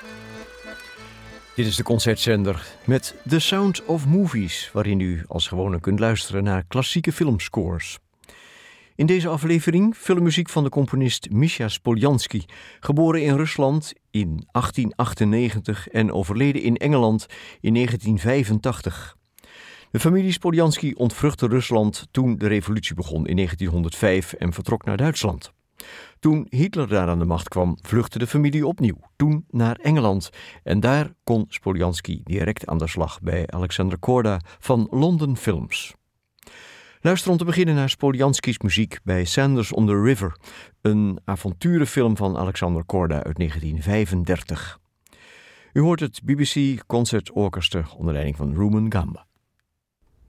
Dit is de concertzender met The Sound of Movies, waarin u als gewone kunt luisteren naar klassieke filmscores. In deze aflevering filmmuziek van de componist Misha Spoljansky, geboren in Rusland in 1898 en overleden in Engeland in 1985. De familie Spoljansky ontvluchtte Rusland toen de revolutie begon in 1905 en vertrok naar Duitsland. Toen Hitler daar aan de macht kwam, vluchtte de familie opnieuw, toen naar Engeland. En daar kon Spoljansky direct aan de slag bij Alexander Korda van London Films. Luister om te beginnen naar Spoljansky's muziek bij Sanders on the River, een avonturenfilm van Alexander Korda uit 1935. U hoort het BBC Concert Orchestra onder leiding van Rumen Gamba.